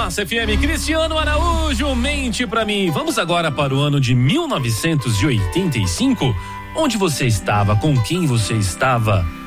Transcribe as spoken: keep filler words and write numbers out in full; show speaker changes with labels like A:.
A: Massa F M, Cristiano Araújo, mente pra mim. Vamos agora para o ano de mil novecentos e oitenta e cinco. Onde você estava? Com quem você estava?